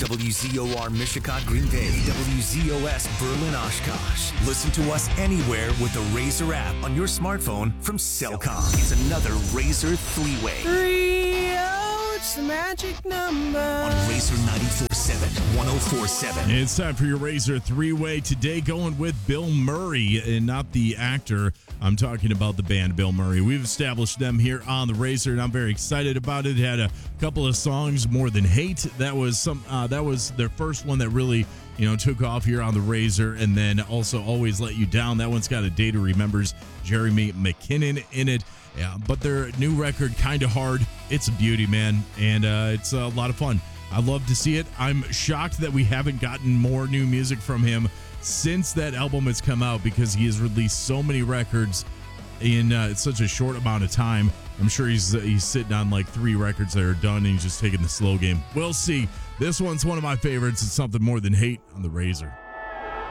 WZOR Mishicot, Green Bay, WZOS Berlin, Oshkosh. Listen to us anywhere with the Razor app on your smartphone from Cellcom. It's another Razor three-way. 3, it's the magic number. On Razor 94.7, 104.7. It's time for your Razor three-way. Today going with Bill Murray and not the actor. I'm talking about the band Bill Murray. We've established them here on the Razor, and I'm very excited about it. Had a couple of songs, More Than Hate. That was their first one that really, took off here on the Razor, and then also Always Let You Down. That one's got a Day to Remember's Jeremy McKinnon in it. Yeah, but their new record, Kinda Hard, it's a beauty, man, and it's a lot of fun. I love to see it. I'm shocked that we haven't gotten more new music from him since that album has come out, because he has released so many records in such a short amount of time. I'm sure he's sitting on like 3 records that are done, and he's just taking the slow game. We'll see. This one's one of my favorites. It's Something More Than Hate on the Razor.